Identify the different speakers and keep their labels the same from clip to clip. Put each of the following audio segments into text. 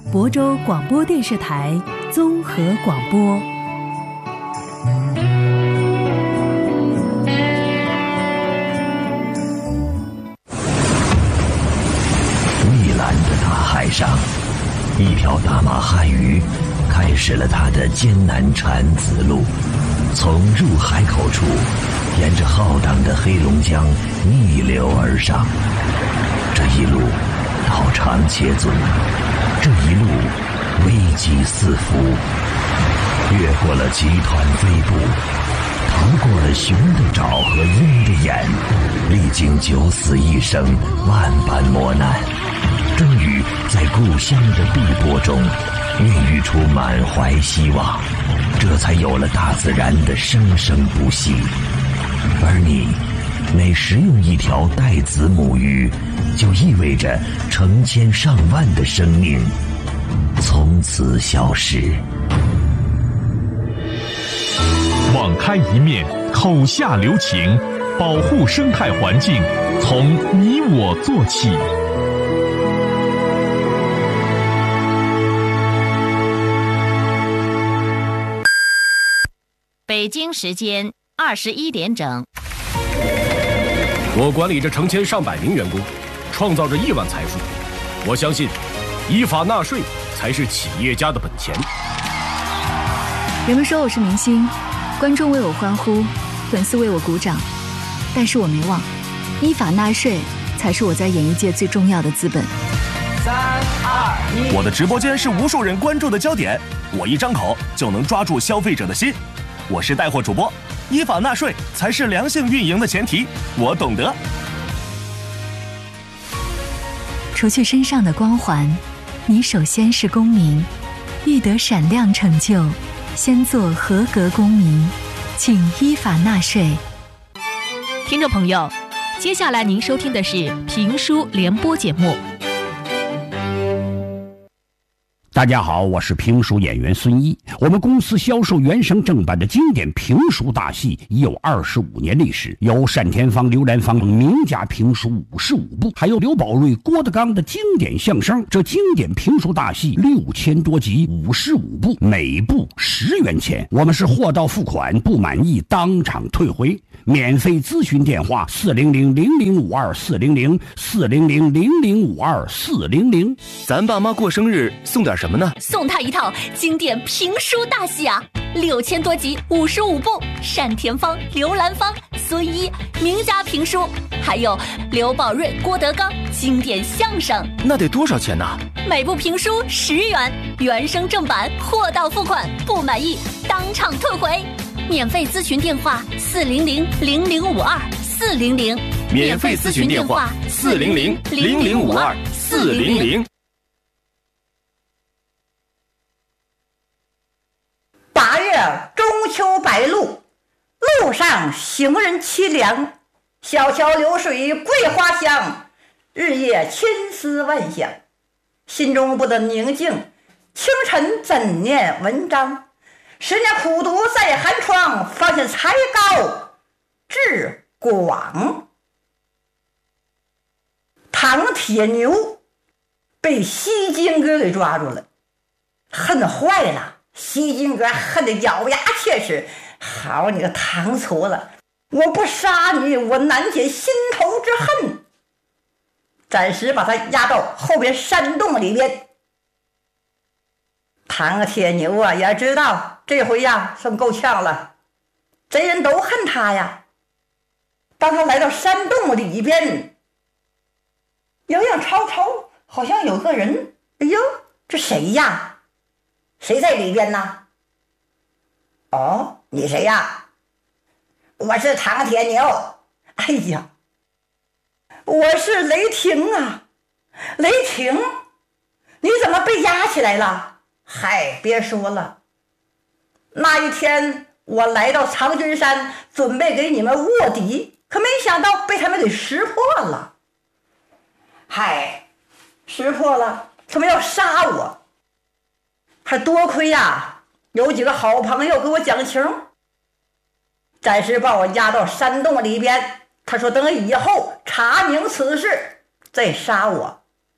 Speaker 1: 亳州广播电视台综合广播。
Speaker 2: 蔚蓝的大海上，一条大马汉鱼开始了它的艰难产子路，从入海口处沿着浩荡的黑龙江逆流而上。这一路道长且阻，这一路危机四伏，越过了集团飞捕，逃过了熊的爪和鹰的眼，历经九死一生万般磨难，终于在故乡的碧波中孕育出满怀希望，这才有了大自然的生生不息。而你每食用一条带子母鱼，就意味着成千上万的生命从此消失。
Speaker 3: 网开一面，口下留情，保护生态环境，从你我做起。
Speaker 4: 北京时间21点整。
Speaker 5: 我管理着成千上百名员工，创造着亿万财富。我相信，依法纳税才是企业家的本钱。
Speaker 6: 人们说我是明星，观众为我欢呼，粉丝为我鼓掌，但是我没忘，依法纳税才是我在演艺界最重要的资本。
Speaker 7: 3、2、1，
Speaker 8: 我的直播间是无数人关注的焦点，我一张口就能抓住消费者的心。我是带货主播，依法纳税才是良性运营的前提，我懂得。
Speaker 6: 除去身上的光环，你首先是公民，欲得闪亮成就，先做合格公民，请依法纳税。
Speaker 4: 听众朋友，接下来您收听的是评书联播节目。
Speaker 9: 大家好，我是评书演员孙一。我们公司销售原声正版的经典评书大戏已有25年历史，有单田芳、刘兰芳名家评书55部，还有刘宝瑞、郭德纲的经典相声。这经典评书大戏6000多集，55部，每部10元钱。我们是货到付款，不满意当场退回。免费咨询电话400-0052-400，400-0052-400。
Speaker 8: 咱爸妈过生日送点什么呢？
Speaker 10: 送他一套经典评书大戏啊，6000多集55部，单田芳、刘兰芳、孙一名家评书，还有刘宝瑞、郭德纲经典相声。
Speaker 8: 那得多少钱呢？
Speaker 10: 每部评书10元，原声正版，货到付款，不满意当场退回。免费咨询电话400-0052-400，
Speaker 8: 免费咨询电话400-0052-400。
Speaker 11: 8月中秋白露，路上行人凄凉，小桥流水桂花香，日夜千思万想，心中不得宁静，清晨怎念文章？10年苦读在寒窗，发现才高志广。唐铁牛被西金哥给抓住了，恨坏了。西金哥恨得咬牙切齿，好你个唐矬子，我不杀你，我难解心头之恨。暂时把他押到后边山洞里边。唐铁牛啊，也知道这回呀算够呛了，贼人都恨他呀。当他来到山洞里边，遥遥瞅瞅，好像有个人。哎呦，这谁呀？谁在里边呢？哦，你谁呀？我是唐铁牛。哎呀，我是雷霆啊！雷霆，你怎么被押起来了？嗨，别说了，那一天我来到长君山，准备给你们卧底，可没想到被他们给识破了。嗨，识破了，他们要杀我，还多亏呀，有几个好朋友给我讲情，暂时把我押到山洞里边。他说等以后查明此事再杀我。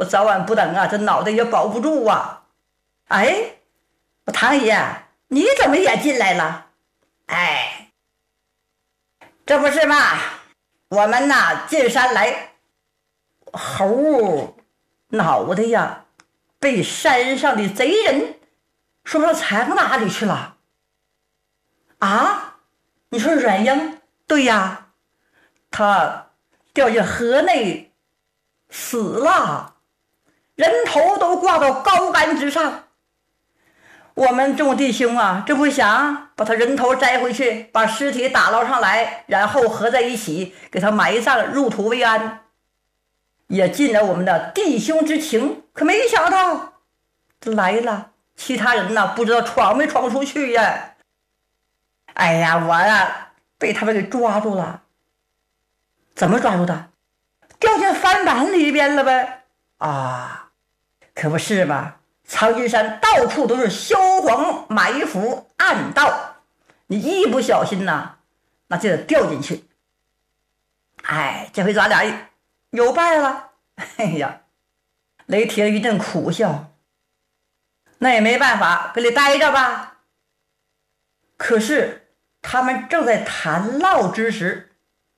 Speaker 11: 我早晚不等啊，这脑袋也保不住啊。哎，我唐爷，你怎么也进来了？哎，这不是嘛，我们呐进山来，猴脑袋呀被山上的贼人说上藏哪里去了啊？你说阮英？对呀，他掉进河内死了，人头都挂到高杆之上。我们众弟兄啊，这回想把他人头摘回去，把尸体打捞上来，然后合在一起给他埋葬，入土为安，也尽了我们的弟兄之情。可没想到这来了，其他人呢不知道闯没闯出去呀。哎呀，我啊被他们给抓住了。怎么抓住的？掉进翻板里边了呗。啊，可不是嘛，苍金山到处都是萧黄埋伏暗道，你一不小心呐，那就得掉进去。哎，这回咱俩有伴了。哎呀，雷霆一阵苦笑，那也没办法，跟你待着吧。可是他们正在谈唠之时，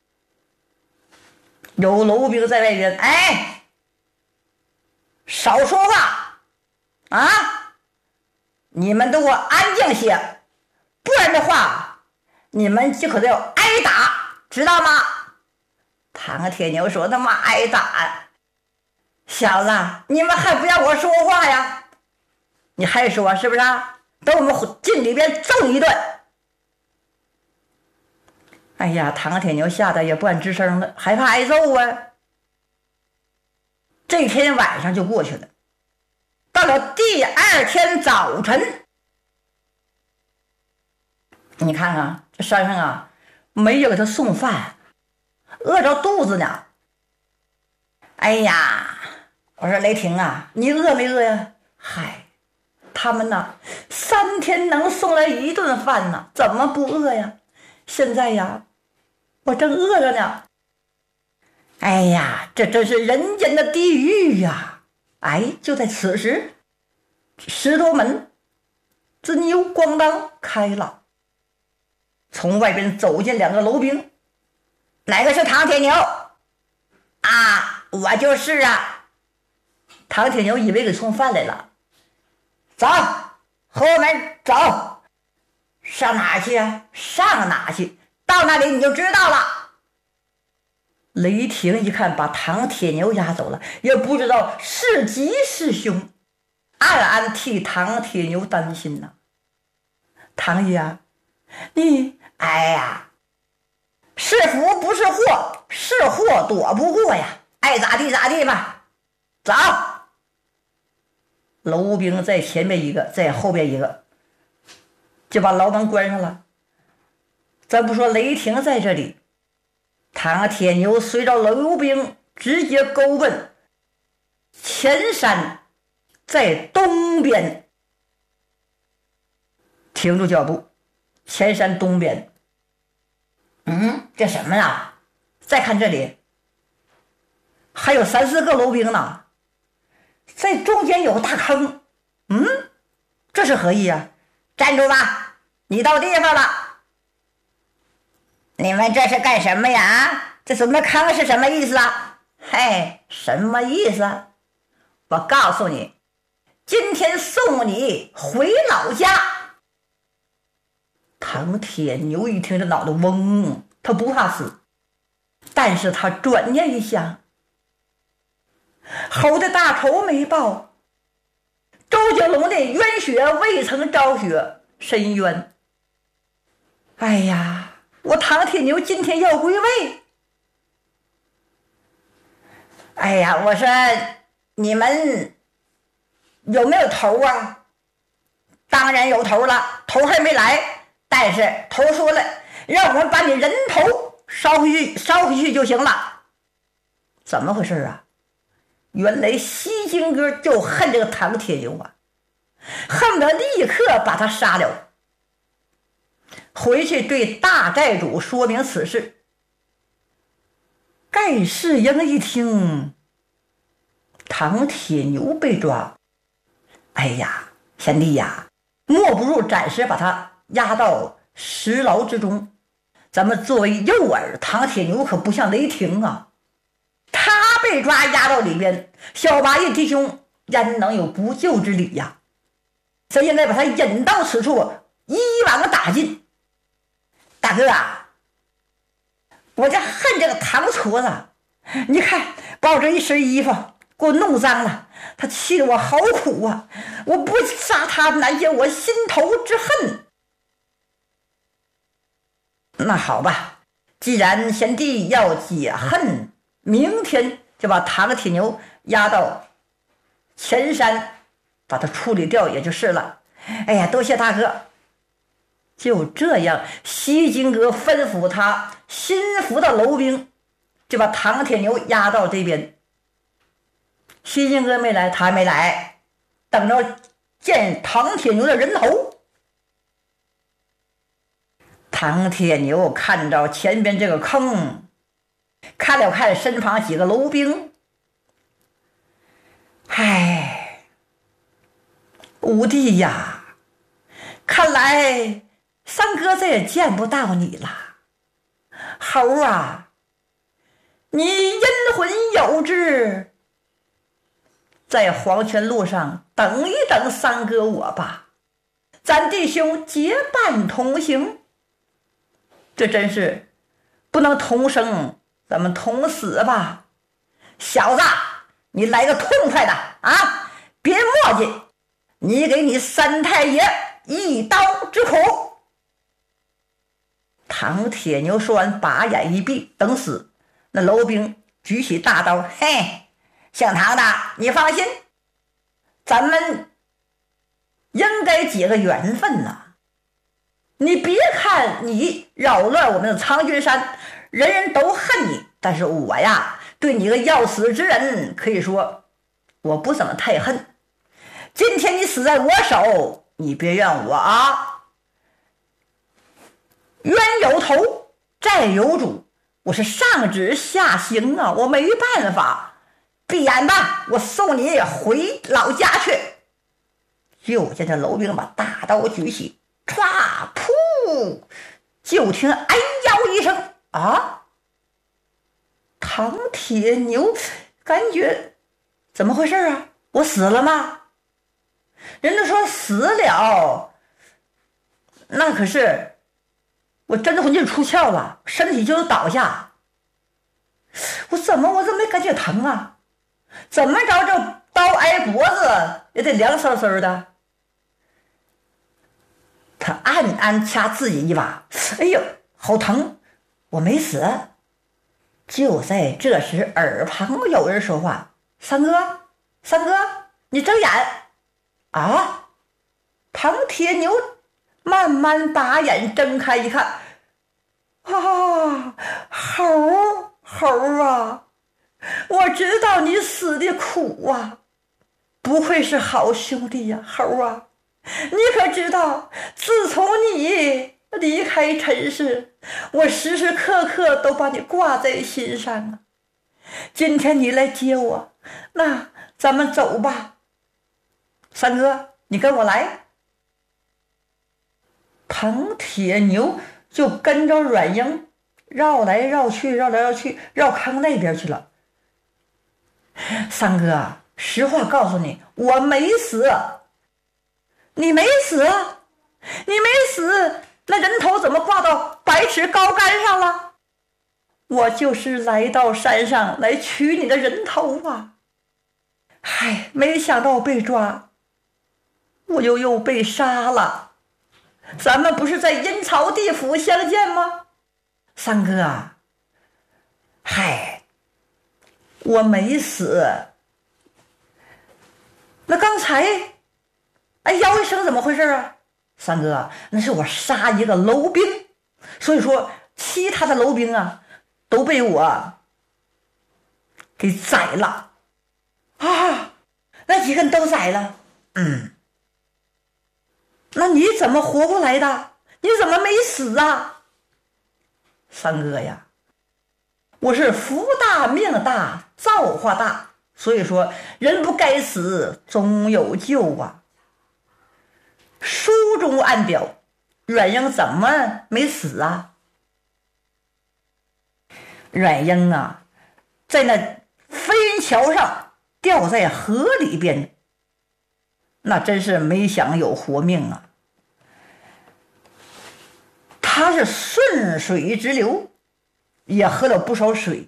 Speaker 11: 有楼兵在外边，哎，少说话啊！你们都给我安静些，不然的话，你们就可能要挨打，知道吗？唐铁牛说：“他妈挨打，小子，你们还不让我说话呀？你还说是不是啊？等我们进里边揍一顿。”哎呀，唐铁牛吓得也不敢吱声了，害怕挨揍啊。这天晚上就过去了，到了第二天早晨，你看看这山上啊，没有给他送饭，饿着肚子呢。哎呀，我说雷霆啊，你饿没饿呀？嗨，他们呢3天能送来1顿饭呢，怎么不饿呀？现在呀，我正饿着呢。哎呀，这真是人间的地狱呀！哎，就在此时，石头门这牛咣当开了，从外边走进2个楼兵。哪个是唐铁牛？啊，我就是啊。唐铁牛以为给送饭来了，走，和我们走。上哪去啊？上哪去？到那里你就知道了。雷霆一看把唐铁牛押走了，也不知道是吉是凶，暗暗替唐铁牛担心呐。唐爷啊，你哎呀，是福不是祸，是祸躲不过呀，爱咋地咋地吧。走，楼兵在前面一个，在后边一个，就把牢门关上了。咱不说雷霆在这里，唐铁牛随着楼兵直接勾奔前山，在东边停住脚步。前山东边，这什么呀？再看这里，还有3、4个楼兵呢，在中间有个大坑。这是何意啊？站住吧，你到地方了。你们这是干什么呀？这什么坑是什么意思啊？嘿，什么意思啊？我告诉你，今天送你回老家。唐铁牛一听这脑袋嗡，他不怕死，但是他转念一想，猴的大仇没报，周九龙的冤血未曾昭雪，深冤。哎呀，我唐铁牛今天要归位。哎呀，我说你们有没有头啊？当然有头了，头还没来，但是头说了，让我们把你人头烧回去就行了。怎么回事啊？原来西京哥就恨这个唐铁牛啊，恨不得立刻把他杀了，回去对大寨主说明此事。盖世英一听， 唐铁牛被抓。哎呀，贤弟呀，莫不如暂时把他押到石牢之中。咱们作为诱饵，唐铁牛可不像雷霆啊，他被抓押到里边，小八爷弟兄焉能有不救之理呀？咱应该把他引到此处，一网打尽。大哥啊，我就恨这个唐矬子，你看把我这一身衣服给我弄脏了，他气得我好苦啊！我不杀他，难解我心头之恨。那好吧，既然贤弟要解恨，明天就把唐铁牛押到前山，把他处理掉也就是了。哎呀，多谢大哥。就这样，西金阁吩咐他心腹的楼兵，就把唐铁牛押到这边。西金阁没来，他还没来，等着见唐铁牛的人头。唐铁牛看着前边这个坑，看了看身旁几个楼兵，唉，五弟呀，看来三哥再也见不到你了。猴啊，你阴魂有之，在黄泉路上等一等三哥我吧，咱弟兄结伴同行。这真是不能同生，咱们同死吧。小子，你来个痛快的啊，别磨叽，你给你三太爷一刀之苦。唐铁牛说完，把眼一闭，等死。那楼兵举起大刀，嘿，姓唐的，你放心，咱们应该结个缘分呐。你别看你扰乱我们的苍君山，人人都恨你，但是我呀，对你个要死之人，可以说我不怎么太恨。今天你死在我手，你别怨我啊。冤有头，债有主，我是上旨下行啊，我没办法。闭眼吧，我送你回老家去。就见这楼兵把大刀举起，唰噗，就听哎呦一声啊！唐铁牛感觉怎么回事啊？我死了吗？人家说死了，那可是我真魂就出窍了，身体就倒下。我怎么没感觉疼啊？怎么着这刀挨脖子也得凉飕飕的。他暗掐自己一把，哎呦，好疼！我没死。就在这时，耳旁有人说话：“三哥，三哥，你睁眼！”啊！唐铁牛慢慢把眼睁开一看，啊，猴啊！我知道你死的苦啊，不愧是好兄弟呀，猴啊！你可知道，自从你离开尘世，我时时刻刻都把你挂在心上啊。今天你来接我，那咱们走吧。三哥，你跟我来。唐铁牛就跟着阮英绕来绕去，绕坑那边去了。三哥，实话告诉你，我没死。你没死？你没死，那人头怎么挂到百尺高杆上了？我就是来到山上来取你的人头啊！嗨，没想到被抓，我又被杀了。咱们不是在阴曹地府相见吗？三哥啊，嗨，我没死。那刚才哎呦一声怎么回事啊？三哥，那是我杀一个楼兵，所以说其他的楼兵啊都被我给宰了啊！那几个人都宰了。那你怎么活过来的？你怎么没死啊？三哥呀，我是福大命大造化大， 所以说人不该死，终有救啊。书中暗表，阮英怎么没死啊？阮英啊，在那飞云桥上掉在河里边，那真是没想有活命啊。他是顺水直流，也喝了不少水。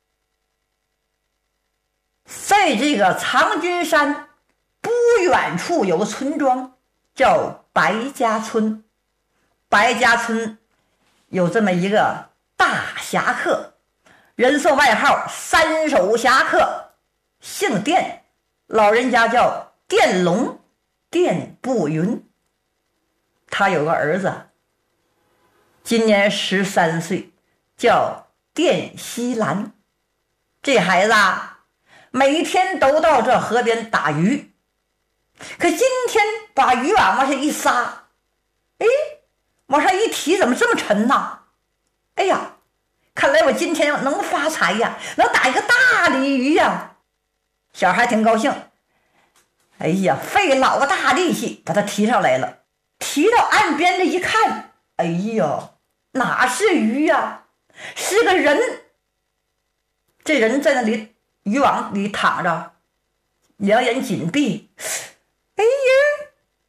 Speaker 11: 在这个长君山不远处有个村庄叫白家村，白家村有这么一个大侠客，人送外号三手侠客，姓电，老人家叫电龙，电不云。他有个儿子，今年13岁，叫电西兰。这孩子啊，每天都到这河边打鱼，可今天把渔网往下一撒，哎，往上一提，怎么这么沉呢？哎呀，看来我今天能发财呀，能打一个大鲤鱼呀！小孩挺高兴，哎呀，费老个大力气把它提上来了。提到岸边这一看，哎呀，哪是鱼呀，是个人。这人在那里渔网里躺着，两眼紧闭。哎呀，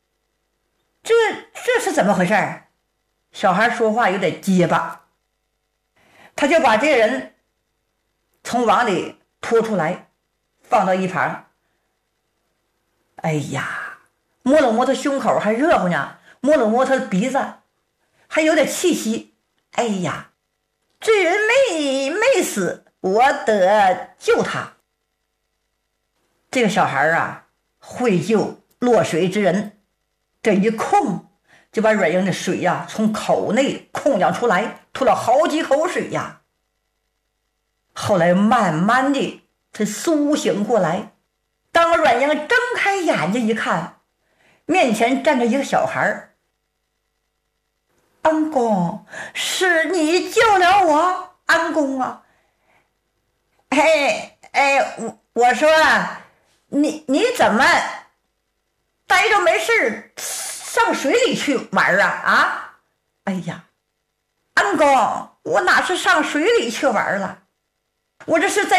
Speaker 11: 这是怎么回事？小孩说话有点结巴，他就把这个人从网里拖出来，放到一旁。哎呀，摸了摸他胸口，还热乎呢，摸了摸他的鼻子，还有点气息。哎呀，这人没死，我得救他。这个小孩啊，会救落水之人，这一控就把阮英的水呀从口内控养出来，吐了好几口水呀。后来慢慢的才苏醒过来。当阮英睁开眼睛一看，面前站着一个小孩。安公，是你救了我，安公啊！我说你怎么待着没事上水里去玩啊？哎呀，安公，我哪是上水里去玩了，我这是在